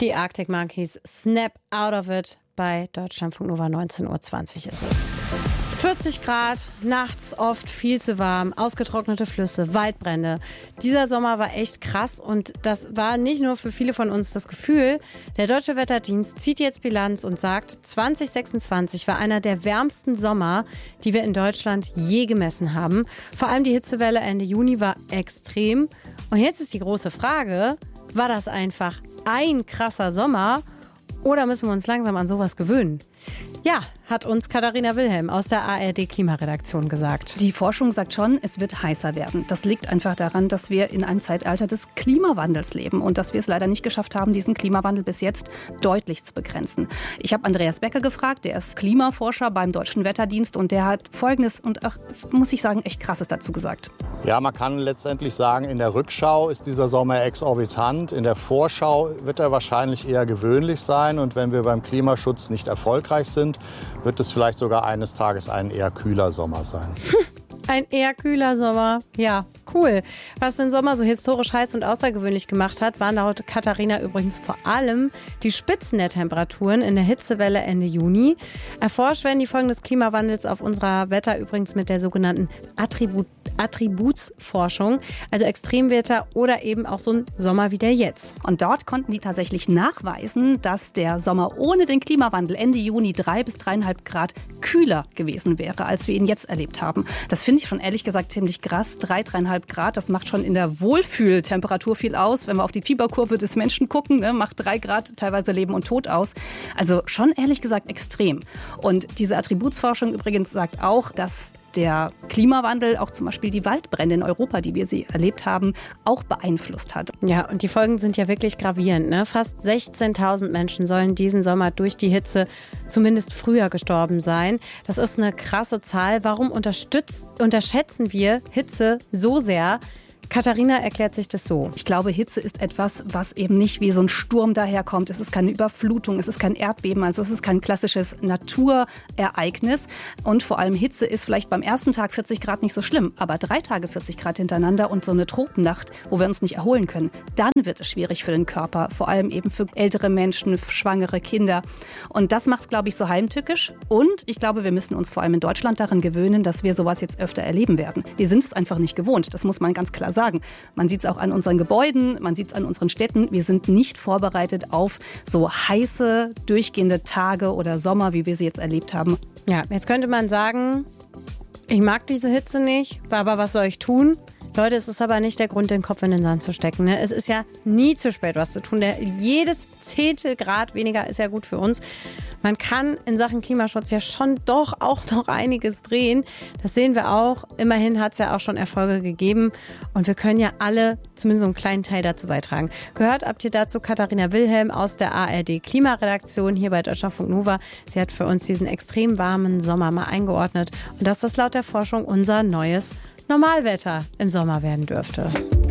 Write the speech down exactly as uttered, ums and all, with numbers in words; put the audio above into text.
Die Arctic Monkeys, Snap Out of It, bei Deutschlandfunk Nova neunzehn Uhr zwanzig ist es. vierzig Grad, nachts oft viel zu warm, ausgetrocknete Flüsse, Waldbrände. Dieser Sommer war echt krass und das war nicht nur für viele von uns das Gefühl. Der Deutsche Wetterdienst zieht jetzt Bilanz und sagt, zwanzig sechsundzwanzig war einer der wärmsten Sommer, die wir in Deutschland je gemessen haben. Vor allem die Hitzewelle Ende Juni war extrem. Und jetzt ist die große Frage, war das einfach ein krasser Sommer oder müssen wir uns langsam an sowas gewöhnen? Ja, hat uns Katharina Wilhelm aus der A R D-Klimaredaktion gesagt. Die Forschung sagt schon, es wird heißer werden. Das liegt einfach daran, dass wir in einem Zeitalter des Klimawandels leben und dass wir es leider nicht geschafft haben, diesen Klimawandel bis jetzt deutlich zu begrenzen. Ich habe Andreas Becker gefragt, der ist Klimaforscher beim Deutschen Wetterdienst und der hat Folgendes und auch, muss ich sagen, echt Krasses dazu gesagt. Ja, man kann letztendlich sagen, in der Rückschau ist dieser Sommer exorbitant. In der Vorschau wird er wahrscheinlich eher gewöhnlich sein. Und wenn wir beim Klimaschutz nicht erfolgreich sind, wird es vielleicht sogar eines Tages ein eher kühler Sommer sein. Ein eher kühler Sommer. Ja, cool. Was den Sommer so historisch heiß und außergewöhnlich gemacht hat, waren laut Katharina übrigens vor allem die Spitzen der Temperaturen in der Hitzewelle Ende Juni. Erforscht werden die Folgen des Klimawandels auf unserer Wetter übrigens mit der sogenannten Attribut Attributsforschung, also Extremwetter oder eben auch so ein Sommer wie der jetzt. Und dort konnten die tatsächlich nachweisen, dass der Sommer ohne den Klimawandel Ende Juni drei bis dreieinhalb Grad kühler gewesen wäre, als wir ihn jetzt erlebt haben. Das finde ich schon ehrlich gesagt ziemlich krass. Drei, dreieinhalb Grad, das macht schon in der Wohlfühltemperatur viel aus. Wenn wir auf die Fieberkurve des Menschen gucken, ne, macht drei Grad teilweise Leben und Tod aus. Also schon ehrlich gesagt extrem. Und diese Attributsforschung übrigens sagt auch, dass der Klimawandel auch zum Beispiel die Waldbrände in Europa, die wir sie erlebt haben, auch beeinflusst hat. Ja, und die Folgen sind ja wirklich gravierend, ne? Fast sechzehntausend Menschen sollen diesen Sommer durch die Hitze zumindest früher gestorben sein. Das ist eine krasse Zahl. Warum unterstützt, unterschätzen wir Hitze so sehr? Katharina erklärt sich das so. Ich glaube, Hitze ist etwas, was eben nicht wie so ein Sturm daherkommt. Es ist keine Überflutung, es ist kein Erdbeben, also es ist kein klassisches Naturereignis. Und vor allem Hitze ist vielleicht beim ersten Tag vierzig Grad nicht so schlimm, aber drei Tage vierzig Grad hintereinander und so eine Tropennacht, wo wir uns nicht erholen können, dann wird es schwierig für den Körper, vor allem eben für ältere Menschen, schwangere Kinder. Und das macht es, glaube ich, so heimtückisch. Und ich glaube, wir müssen uns vor allem in Deutschland daran gewöhnen, dass wir sowas jetzt öfter erleben werden. Wir sind es einfach nicht gewohnt, das muss man ganz klar sagen. Man sieht es auch an unseren Gebäuden, man sieht es an unseren Städten. Wir sind nicht vorbereitet auf so heiße, durchgehende Tage oder Sommer, wie wir sie jetzt erlebt haben. Ja, jetzt könnte man sagen, ich mag diese Hitze nicht, aber was soll ich tun? Leute, es ist aber nicht der Grund, den Kopf in den Sand zu stecken. Ne? Es ist ja nie zu spät, was zu tun. Der, jedes Zehntel Grad weniger ist ja gut für uns. Man kann in Sachen Klimaschutz ja schon doch auch noch einiges drehen. Das sehen wir auch. Immerhin hat es ja auch schon Erfolge gegeben. Und wir können ja alle zumindest so einen kleinen Teil dazu beitragen. Gehört habt ihr dazu Katharina Wilhelm aus der A R D-Klimaredaktion hier bei Deutschlandfunk Nova. Sie hat für uns diesen extrem warmen Sommer mal eingeordnet. Und dass das laut der Forschung unser neues Normalwetter im Sommer werden dürfte.